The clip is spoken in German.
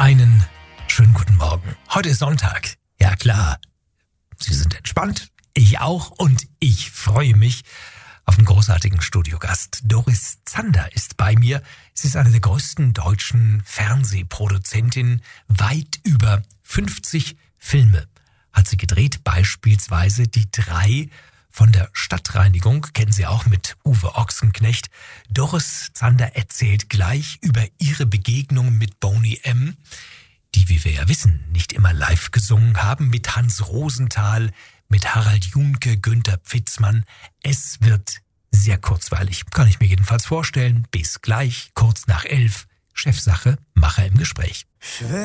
Einen schönen guten Morgen. Heute ist Sonntag. Ja klar, Sie sind entspannt, ich auch und ich freue mich auf einen großartigen Studiogast. Doris Zander ist bei mir. Sie ist eine der größten deutschen Fernsehproduzentinnen. Weit über 50 Filme hat sie gedreht, beispielsweise die 3 von der Stadtreinigung, kennen Sie auch mit Uwe Ochsenknecht. Doris Zander erzählt gleich über ihre Begegnung mit Boney M., die, wie wir ja wissen, nicht immer live gesungen haben, mit Hans Rosenthal, mit Harald Junke, Günther Pfitzmann. Es wird sehr kurzweilig, kann ich mir jedenfalls vorstellen. Bis gleich, kurz nach 11. Chefsache, Macher im Gespräch.